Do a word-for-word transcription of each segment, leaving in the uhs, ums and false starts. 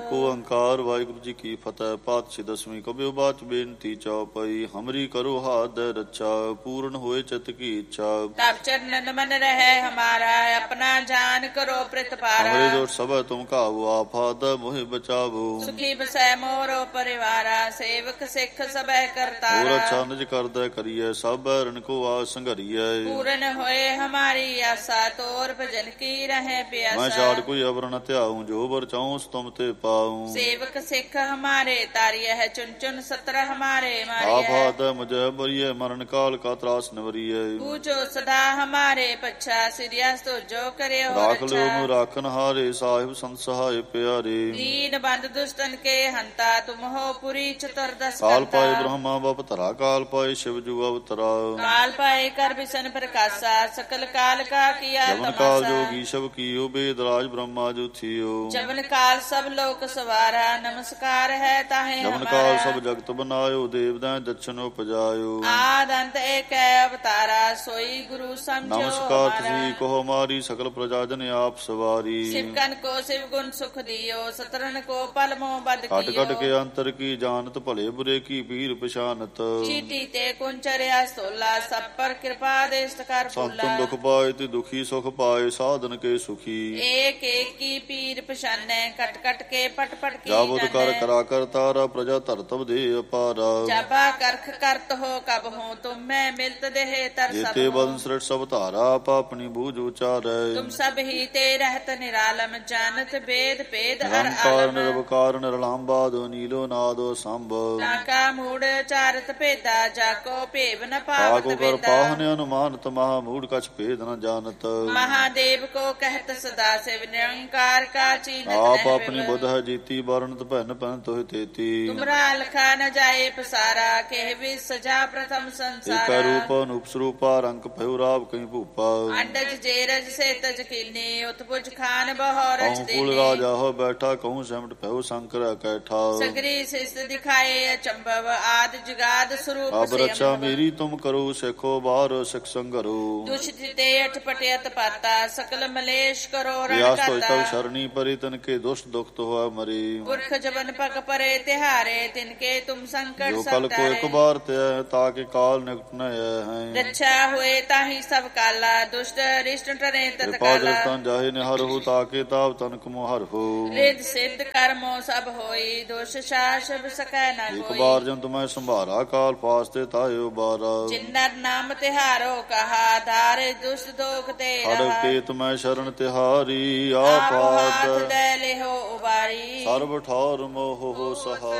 ਇੱਕ ਓੰਕਾਰ ਵਾਹਿਗੁਰੂ ਜੀ ਕੀ ਫਤਿਹ। ਪਾਤਸ਼ਾਹੀ ਦਸਵੀਂ ਕਬਿਓ ਬਾਚ ਬੇਨਤੀ ਚੌਪਈ। ਹਮਰੀ ਕਰੋ ਹਾਥ ਰੱਛਾ, ਪੂਰਨ ਹੋਏ ਚਿਤ ਕੀ ਇੱਛਾ। ਤਬ ਚਰਨ ਮਨ ਰਹਿ ਹਮਾਰਾ, ਆਪਣਾ ਜਾਨ ਕਰੋ ਪ੍ਰਤਪਾਰਾ। ਹਮਰੇ ਜੋ ਸਭੈ ਤੁਮ ਕਾਹੂ, ਆਫਾਤ ਮੋਹਿ ਬਚਾਵੋ। ਸੁਖੀ ਬਸੈ ਮੋਰੋ ਪਰਿਵਾਰਾ, ਸੇਵਕ ਸਿੱਖ ਸਭੈ ਕਰਤਾਰਾ। ਹੋਰ ਅੱਛਾ ਨਿਜ ਕਰਦਾ ਕਰੀਐ, ਸਭ ਰਣ ਕੋ ਆਸ ਸੰਘਰੀਐ। ਪੂਰਨ ਹੋਏ ਹਮਾਰੀ ਆਸਾ, ਤੋਰ ਭਜਨ ਕੀ ਰਹੇ ਪਿਆਸਾ। ਮੈਂ ਛਾੜ ਕੋਈ ਅਵਰ ਨ ਧਿਆਊ, ਜੋ ਬਰ ਚਾਹੂੰ ਤੁਮ ਤੇ ਪਾਊ। ਸੇਵਕ ਸਿੱਖ ਹਮਾਰੇ ਤਾਰਿਯ ਹੈ, ਚੁਨ ਚੁਨ ਸਤਰ ਹਮਾਰੇ ਮਾਰਿਯ। ਆਫਾਤ ਮੁਝੈ ਬਰੀਐ, ਮਰਨ ਕਾਲ ਕਾ ਤਰਾਸ ਨਿਵਰੀਐ। ਤੂ ਜੋ ਸਦਾ ਹਮਾਰੇ ਪੱਛਾ, ਸਿਰਿਆ ਸੋ ਜੋ ਕਰਿਓ ਰਾਖ ਰੱਛਾ। ਲਿਓ ਮੁ ਰਾਖਨ ਹਾਰੇ, ਸਾਹਿਬ ਸੰਤ ਸਹਾਇ ਪਿਆਰੇ। ਦੀਨ ਬੰਦ ਦੁਸ਼ਟਨ ਕੇ ਹੰਤਾ, ਤੁਮ ਹੋ ਪੁਰੀ ਚਤੁਰਦਸ ਕਾਲ ਕਰਤਾ। ਪਾਏ ਬ੍ਰਹਮਾ ਬਪ ਧਰਾ, ਕਾਲ ਪਾਏ ਸ਼ਿਵ ਜੁਗ ਅਵਤਰਾ। ਕਾਲ ਪਾਏ ਕਰ ਬਿਸ਼ਨ ਪ੍ਰਕਾਸ਼ਾ, ਸਕਲ ਕਾਲ ਕਾ ਕੀਆ ਜਵਨ ਕਾਲ ਤਮਾਸਾ। ਜੋਗੀ ਸ਼ਬ ਕੀਓ, ਬੇਦ ਰਾਜ ਬ੍ਰਹਮਾ ਜੋ ਥਿਓ। ਜਵਨ ਕਾਲ ਸਭ ਲੋਕ ਸਵਾਰਾ, ਨਮਸਕਾਰ ਹੈ ਤਾਹੇ ਜਵਨ ਕਾਲ ਹਮਾਰਾ। ਸਭ ਜਗਤ ਬਨਾਇਓ, ਦੇਵਦੈ ਦਛਨ ਉਪਜਾਇਓ। ਆਦ ਅੰਤ ਏਕੈ ਅਵਤਾਰਾ, ਸੋਈ ਗੁਰੂ ਸਮਝੋ ਨਮਸਕਾਰ ਹਮਾਰਾ। ਤੁਸੀਂ ਕਹੋ ਮਾਰੀ, ਸਕਲ ਪ੍ਰਜਾ ਜਨ ਆਪ ਸਵਾਰੀ। ਸਿਵਕਨ ਕੋ ਸਿਵ ਗੁਣ ਸੁਖ ਦਿਓ, ਸਤਰਨ ਕੋ ਪਲ ਮੋਹ ਬਦ ਘਟ ਕੀਓ। ਘਟ ਕੇ ਅੰਤਰ ਕੀ ਜਾਣਤ, ਭਲੇ ਬੁਰੇ ਕੀ ਪੀਰ ਪਛਾਨਤ। ਚੀਟੀ ਤੇ ਕੁੰਚਰਿਆ ਸੋਲਾ, ਸਭ ਪਰ ਕਿਰਪਾ ਦੇਸਤ ਕਰ ਸੰਤਨ ਫੂਲਾ। ਦੁਖ ਪਾਏ ਤੇ ਦੁਖੀ ਸੁਖ ਪਾਏ, ਸਾਧਨ ਕੇ ਸੁਖੀ। ਏਕ ਏਕ ਕੀ ਪੀਰ ਪਛਾਨੈ, ਕਟ ਕਟ ਕੇ ਪਟ ਪਟ ਕੀ ਜਾਬੁਤ ਕਰ ਜਾਣੈ। ਕਰਾ ਕਰ ਤਾਰਾ, ਪ੍ਰਜਾ ਧਰਤਵ ਦੇ ਅਪਾਰਾ। ਜਾਬਾ ਕਰਖ ਕਰਤ ਹੋ ਕਬ ਹੋ, ਤੁਮ ਮੈਂ ਮਿਲਤ ਦੇਹ ਤਰ ਸਭ ਜੇਤੇ ਹੋ। ਬਦਨ ਸ੍ਰਿਟ ਸਭ ਧਾਰਾ, ਆਪ ਆਪਣੀ ਬੂਝ ਉਚਾਰੈ। ਤੁਮ ਸਭ ਹੀ ਤੇ ਰਹਿਤ ਨਿਰਾਲਮ, ਜਾਨਤ ਬੇਦ ਭੇਦ ਅਰ ਨਿਰੰਕਾਰ ਆਲਮ। ਨਿਰਵਕਾਰ ਨਿਰਲੰਬਾਦ, ਨੀਲੋ ਨਾਦੋ ਸੰਭ। ਤਾਕਾ ਮੂੜ ਚਾਰਤ ਭੇਦਾ, ਜਾਕੋ ਭੇਵ ਨ ਪਾਵਤ ਤਾਕੋ ਕਰ ਵੇਦਾ। ਪਾਹਨ ਅਨੁਮਾਨਤ, ਮਹਾ ਮੂੜ ਕਛ ਭੇਦ ਨ ਜਾਣਤ। ਮਹਾਦੇਵ ਕੋ ਕਹਿਤ ਸਦਾ ਸਿਵ, ਨਿਰੰਕਾਰ ਕਾ ਚੀਨਤ ਆਪ ਨਹਿ ਆਪਣੀ ਵਿਵ। ਬੁਧ ਹੈ ਜੀਤੀ, ਬਰਨਤ ਭੈਨ ਭੈਨ ਤੋਹਿ ਤੇਤੀ। ਤੁਮਰਾ ਲਖਾ ਨ ਜਾਏ ਪਸਾਰਾ, ਕਹਿ ਵੀ ਸਜਾ ਪ੍ਰਥਮ ਏਕੈ ਸੰਸਾਰਾ। ਰੂਪ ਅਨੂਪ ਸਰੂਪਾ, ਰੰਕ ਭਇਓ ਰਾਵ ਕਈ ਭੂਪਾ। ਅੰਡਜ ਜੇਰਜ ਸੇ ਤਜ ਕੀਨੀ, ਉਤਪੁਜ ਖਾਨ ਬਹੋਰਜ ਕਹੂੰ ਕੁਲ ਦੇਨੀ। ਰਾਜਾ ਹੋ ਬੈਠਾ, ਕਹੂੰ ਸਿਮਟ ਭਇਓ ਸ਼ੰਕਰ ਕੈਠਾ। ਸਗਰੀ ਸਿਸ ਦਿਖਾਏ ਅਚੰਭਵ, ਆਦ ਜੁਗਾਦ ਸਰੂਪ ਅਬ ਰੱਛਾ ਸਿਅੰਭਵ। ਮੇਰੀ ਤੁਮ ਕਰੋ, ਸਿੱਖੋ ਬਾਹਰ ਸਿਖ ਸੰਗਰੋ। ਦੁਸ਼ਟ ਤੇ ਅਟਪਟਿਅਤ ਪਾਤਾ, ਸਕਲ ਮਲੇਸ਼ ਕਰੋ ਰਣ ਵਿਆਸ ਤੋਇ ਤਵ ਕਰਤਾ। ਸ਼ਰਣੀ ਪਰੀ, ਤਨ ਕੇ ਦੁਸ਼ਟ ਦੁਖਤ ਹੋਆ ਮਰੀ। ਪੁਰਖ ਜਬਨ ਪਗ ਪਰੇ ਤਿਹਾਰੇ, ਤਿਨਕੇ ਤੁਮ ਸੰਕਟ ਜੋ ਸਭ ਕਲ ਕੋ ਇੱਕ ਟਾਰੇ। ਬਾਰ ਤੇ ਤਾਕੇ ਕਾਲ ਨਿਕਟ ਨ ਹੈ। ਰੱਛਾ ਹੋਏ ਤਾਹੀ ਸਭ ਕਾਲਾ, ਦੁਸ਼ਟ ਰਿਸ਼ਟ ਟਰੇ ਤਤ ਕਿਰਪਾ ਕਾਲਾ। ਦਰਸਤਨ ਜਾਹੇ ਨੇ ਹਰ ਹੋ, ਤਾਕੇ ਤਾਪ ਤਨਕ ਮੋ ਹਰ ਹੋ। ਰਿਦ ਸਿੱਧ ਕਰਮੋ ਸਭ ਹੋਈ, ਦੁਸ਼ ਸ਼ਾਸਬ ਸਕੈ ਨ ਇੱਕ ਕੋਈ। ਬਾਰ ਜੰਤ ਮੈਂ ਸੰਭਾਰਾ, ਕਾਲ ਫਾਸਤੇ ਤਾਇਓ ਬਾਰਾ। ਜਿਨਰ ਨਾਮ ਤਿਹਾਰੋ ਕਹਾ, ਧਾਰੇ ਦੁਸ਼ਟ ਦੋਖ ਤੇ ਹਰ ਰਹਾ। ਕੇਤ ਮੈਂ ਸ਼ਰਨ ਤਿਹਾਰੀ, ਆਪ ਹਾਥ ਆਪਾਦ ਦੇ ਲਿਹੋ ਉਬਾਰੀ। ਸਰਬ ਠੌਰ ਮੋਹ ਸਹਾ।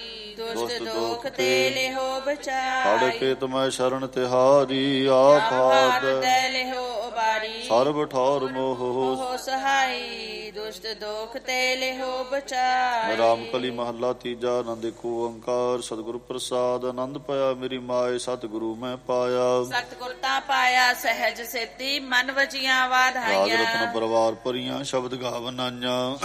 ਦੁਸ਼ਟ ਦੋਖ ਤੇ ਲਿਹੋ ਹੜ ਬਚਾਈ। ਕੇਤ ਮੈਂ ਸ਼ਰਨ ਤਿਹਾਰੀ, ਆਪ ਹਾਥ ਆਪਾਦ ਦੇ ਲਿਹੋ ਉਬਾਰੀ। ਸਰਬ ਠੌਰ ਮੋਹ। ਮੋਹ ਸਹਾਈ, ਦੁਸ਼ਟ ਦੋਖ ਤੇ ਲਿਹੋ ਬਚਾਈ। ਰਾਮ ਕਲੀ ਮਹੱਲਾ ਤੀਜਾ। ਆਨੰਦ ਏਕ ਓੰਕਾਰ, ਸਤਿਗੁਰ ਪ੍ਰਸਾਦ। ਆਨੰਦ ਪਾਇਆ ਮੇਰੀ ਮਾਏ, ਸਤਿਗੁਰੂ ਮੈਂ ਪਾਇਆ। ਸਤਿਗੁਰ ਤਾਂ ਪਾਇਆ ਸਹਿਜ ਸੇਤੀ, ਮਨ ਵਜੀਆਂ ਰਾਜ ਵਾਧਾਈਆਂ। ਰਤਨ ਪਰਵਾਰ ਭਰੀਆਂ, ਸ਼ਬਦ ਗਾਵਨ ਆਈਆਂ।